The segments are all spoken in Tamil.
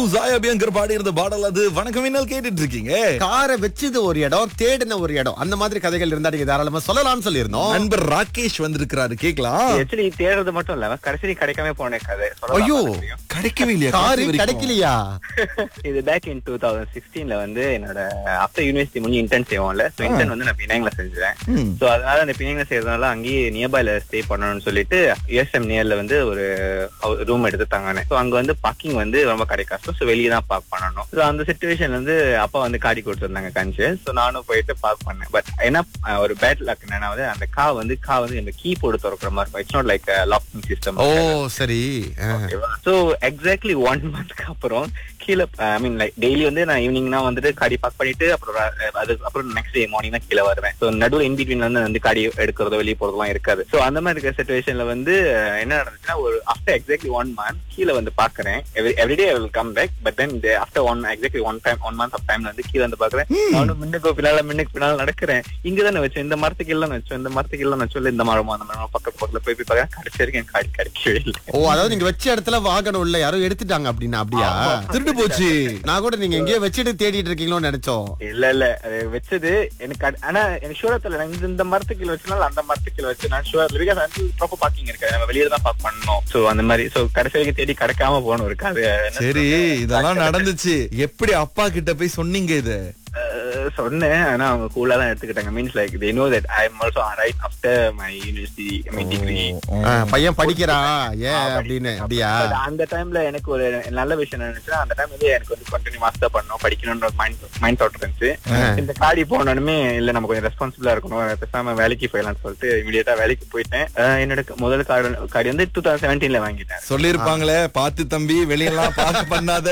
ஜாயபியங்கர் பாடி இருந்த பாடல் அது. வணக்கம், என்ன கேட்டுட்டு இருக்கீங்க? காரை வச்சது ஒரு இடம், தேடின ஒரு இடம், அந்த மாதிரி கதைகள் இருந்தா நீங்க தாராளமா சொல்லலாம்னு சொல்லியிருந்தோம். நண்பர் ராகேஷ் வந்திருக்கிறாரு, கேக்கலாம். ஆக்சுவலி தேடுறது மட்டும் இல்ல, கடைசி கிடைக்காம போன கதை ஐயோ, கிடைக்கவே இல்லையா? காரு கிடைக்கலையா? இது பேக் இன் 2016 வந்து என்னோட ஆஃப்டர் யூனிவர்சிட்டி முடிஞ்சு இன்டர்ன் செய்வோம்ல. சோ இன்டர்ன் வந்து நான் பினாங்ல செஞ்சேன். சோ அதனால அந்த பினாங்ல செய்யறதுனால அங்கேயே நியர்பைல ஸ்டே பண்ணணும்னு சொல்லிட்டு யூஎஸ்எம் நியர்ல வந்து ஒரு ரூம் எடுத்து தங்கினேன். சோ அங்க வந்து பார்க்கிங் வந்து ரொம்ப கிடைக்காது. சோ வெளியே தான் பார்க் பண்ணணும். சோ அந்த சிச்சுவேஷன் வந்து அப்பா வந்து காடி கொடுத்துருந்தாங்க கஞ்சி. சோ நானும் போயிட்டு பார்க் பண்ணேன். பட் என்ன ஒரு பேட் லக் என்னன்னா வந்து அந்த கா வந்து இந்த கீ போட்டு திறக்கிற மாதிரி இருக்கும். It's not like locking system. ஓ சரி. சோ எக்ஸாக்ட்லி 1 மந்த்க்கு அப்புறம் கீழே ஐ மீன் லைக் டெய்லி வந்து நான் ஈவினிங் தான் வந்துட்டு காடி பார்க் பண்ணிட்டு அப்புறம் நெக்ஸ்ட் டே மார்னிங் தான் கீழே வருவேன். ஸோ நடுவில் இன் பிட்வீன் வந்து காடி எடுக்கிறதோ வெளியே போறதெல்லாம் இருக்காது. ஸோ அந்த மாதிரி இருக்கிற சிச்சுவேஷன்ல வந்து என்ன நடந்துச்சுன்னா, ஒரு ஆஃப்டர் எக்ஸாக்ட்லி 1 மந்த் கீழே வந்து பாக்குறேன். Everyday I will come back. But then after exactly 1 month of டைம்ல வந்து கீழே வந்து பாக்குறேன். நானும் முன்னுக்கு பின்னால நடக்கிறேன். இங்கதான் வச்சேன், இந்த மரத்துக்கு எல்லாம் வச்சோம், இந்த மரத்துக்கு எல்லாம் வச்சோம், இந்த மரமா அந்த மரமா பக்கத்துல போய் பாக்குறேன். கடைசி வரைக்கும் என் காடி கிடைக்கவே இல்லை. ஓ, அதாவது நீங்க வச்ச இடத்துல வாகனம் இல்ல, யாரோ எடுத்துட்டாங்க அப்படின்னா? அப்படியா? திருட்டு போச்சு. நான் கூட நீங்க எங்கேயோ வச்சுட்டு தேடிட்டு இருக்கீங்களோன்னு நினைச்சோம். இல்ல அது வச்சது எனக்கு. ஆனா எனக்கு ஷூரத்துல இந்த மரத்துக்கு வச்சனால அந்த மரத்துக்கு வச்சு நான் ஷூர் ப்ராப்பர் பார்க்கிங் இருக்காது, நம்ம வெளியே தான் பார்க் பண்ணணும். சோ அந்த மாதிரி சோ கடைசி வரைக்கும் தேடி கிடைக்காம போகணும் இருக்காது. சரி, இதெல்லாம் நடந்துச்சு. எப்படி அப்பா கிட்ட போய் சொன்னீங்க இத? சொன்னேன், ஆனா அவங்க கூலா தான் எடுத்துக்கிட்டாங்க. Means like they know that I am also right after my university degree. பையன் படிக்கிறான் ஏன் அப்படின்னு. அப்படியா? அந்த டைம்ல எனக்கு ஒரு நல்ல விஷயம் நினைச்சா, அந்த டைம் வந்து எனக்கு வந்து கண்டினியூ மாஸ்டர் பண்ணணும், படிக்கணும்ன்ற மைண்ட் தாட் இருந்துச்சு. இந்த காடி போனோடனே இல்ல நம்ம கொஞ்சம் ரெஸ்பான்சிபிளா இருக்கணும், பேசாம வேலைக்கு போயிடலாம்னு சொல்லிட்டு இமீடியட்டா வேலைக்கு போயிட்டேன். என்னோட முதல் காடி வந்து 2017 வாங்கிட்டேன். சொல்லிருப்பாங்களே, பாத்து தம்பி வெளியெல்லாம் பார்க் பண்ணாத,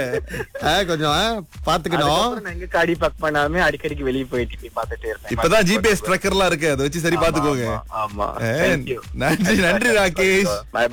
கொஞ்சம் பாத்துக்கணும். எங்க காடி பார்க் பண்ணாமே அடிக்கடிக்கு வெளியே போயிட்டு பார்த்துட்டே இருப்பேன். இப்பதான் ஜிபிஎஸ் ட்ராக்கர்லாம் இருக்கு, அதை வச்சு சரி பாத்துக்கோங்க. ஆமா. நன்றி ராகேஷ். பை.